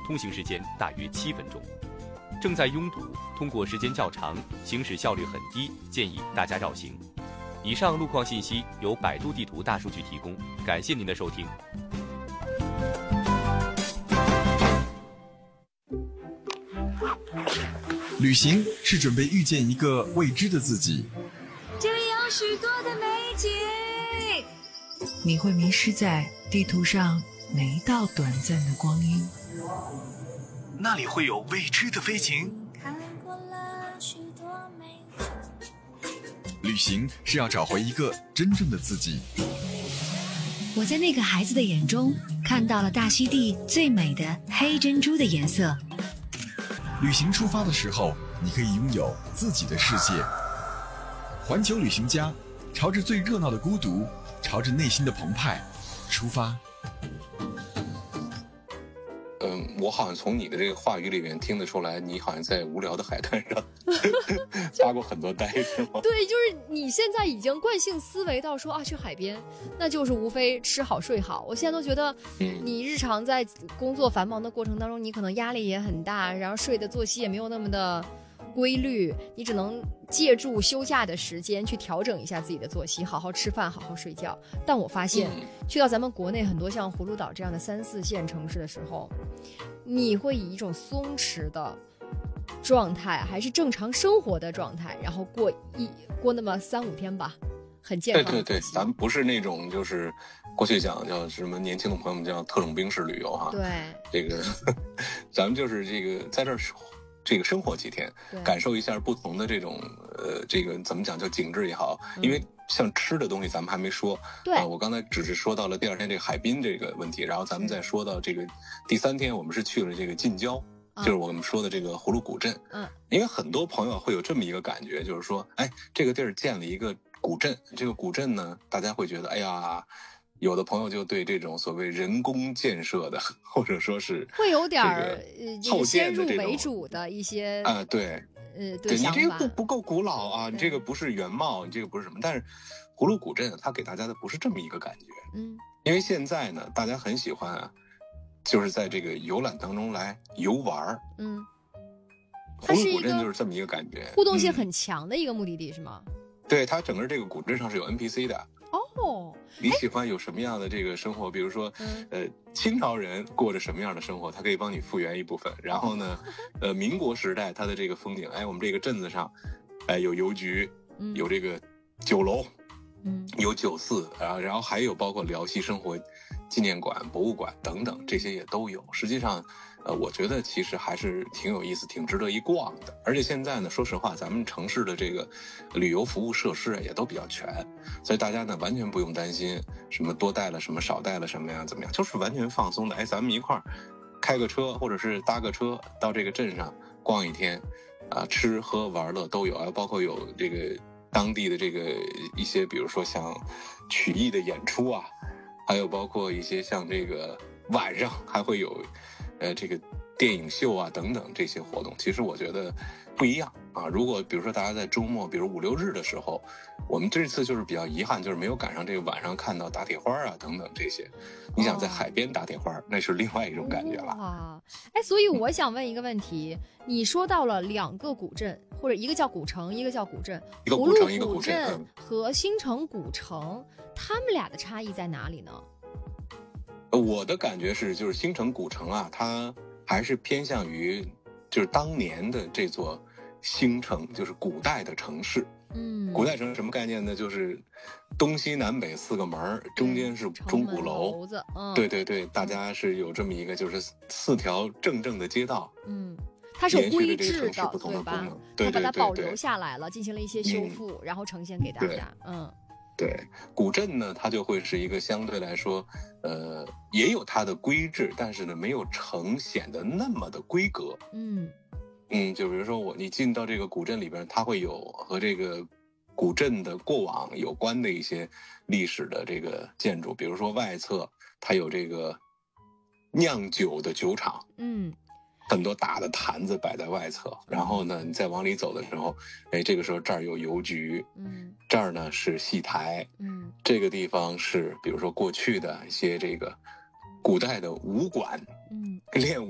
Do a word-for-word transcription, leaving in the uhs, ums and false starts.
通行时间大约七分钟。正在拥堵，通过时间较长，行驶效率很低，建议大家绕行。以上路况信息由百度地图大数据提供，感谢您的收听。 旅行是准备遇见一个未知的自己， 这里有许多的美景， 你会迷失在地图上哪一道短暂的光阴？ 那里会有未知的飞行。 看过了许多美景。 旅行是要找回一个真正的自己。 我在那个孩子的眼中看到了大溪地最美的黑珍珠的颜色。 旅行出发的时候，你可以拥有自己的世界。环球旅行家，朝着最热闹的孤独，朝着内心的澎湃出发。 嗯，我好像从你的这个话语里面听得出来，你好像在无聊的海滩上发过很多呆，是吗？ 对，就是你现在已经惯性思维到说啊，去海边，那就是无非吃好睡好。我现在都觉得，你日常在工作繁忙的过程当中，你可能压力也很大，然后睡的作息也没有那么的规律，你只能借助休假的时间去调整一下自己的作息，好好吃饭，好好睡觉。但我发现，嗯、去到咱们国内很多像葫芦岛这样的三四线城市的时候，你会以一种松弛的状态，还是正常生活的状态，然后过一过那么三五天吧，很健康。 对对对，咱们不是那种就是过去讲叫什么年轻的朋友们叫特种兵式旅游哈。 对， 这个咱们就是这个在这儿。这个生活几天，感受一下不同的这种呃，这个怎么讲叫景致也好，嗯、因为像吃的东西咱们还没说。 对啊、 呃，我刚才只是说到了第二天这个海滨这个问题，然后咱们再说到这个第三天，我们是去了这个近郊，嗯、就是我们说的这个葫芦古镇。嗯，因为很多朋友会有这么一个感觉，就是说，哎，这个地儿建了一个古镇，这个古镇呢，大家会觉得，哎呀。有的朋友就对这种所谓人工建设的，或者说是会有点儿呃先入为主的一些啊、呃，对， 呃， 对你这个不不够古老啊， 嗯、 你这个不是原貌，你这个不是什么。但是葫芦古镇它给大家的不是这么一个感觉， 嗯， 因为现在呢，大家很喜欢啊，就是在这个游览当中来游玩， 嗯， 葫芦古镇就是这么一个感觉， 互动性很强的一个目的地、嗯、是吗？ 对，它整个这个古镇上是有 N P C 的。 哦， 你喜欢有什么样的这个生活？比如说，呃，清朝人过着什么样的生活，他可以帮你复原一部分。然后呢，呃，民国时代它的这个风景，哎，我们这个镇子上，哎，有邮局，有这个酒楼，嗯，有酒肆，然后然后还有包括辽西生活纪念馆、博物馆等等，这些也都有。实际上，呃，我觉得其实还是挺有意思、挺值得一逛的。而且现在呢，说实话，咱们城市的这个旅游服务设施也都比较全，所以大家呢完全不用担心什么多带了什么、少带了什么呀，怎么样，就是完全放松的。哎，咱们一块儿开个车或者是搭个车到这个镇上逛一天，啊、呃，吃喝玩乐都有啊，包括有这个当地的这个一些，比如说像曲艺的演出啊，还有包括一些像这个晚上还会有。呃，这个电影秀啊等等这些活动，其实我觉得不一样啊。如果比如说大家在周末，比如五六日的时候，我们这次就是比较遗憾，就是没有赶上这个晚上看到打铁花啊等等这些。你想在海边打铁花，哦、那是另外一种感觉了。 哇，哎，所以我想问一个问题，嗯、你说到了两个古镇，或者一个叫古城，一个叫古镇， 一个古城，一个古镇和新城古城，他们俩的差异在哪里呢？ 我的感觉是，就是新城古城啊，它还是偏向于就是当年的这座新城，就是古代的城市。嗯，古代城什么概念呢？就是东西南北四个门，中间是钟鼓楼。 楼子，嗯， 对对对，大家是有这么一个，就是四条正正的街道。 嗯，它是有规制的， 对吧？ 对对对， 它把它保留下来了，进行了一些修复，嗯、然后呈现给大家。嗯。 对，古镇呢，它就会是一个相对来说，呃，也有它的规制，但是呢，没有呈现的那么的规格。嗯嗯，就比如说我，你进到这个古镇里边，它会有和这个古镇的过往有关的一些历史的这个建筑，比如说外侧它有这个酿酒的酒厂。嗯。很多大的坛子摆在外侧，然后呢，你再往里走的时候，哎，这个时候这儿有邮局，嗯，这儿呢是戏台，嗯，这个地方是比如说过去的一些这个古代的武馆，嗯，练武。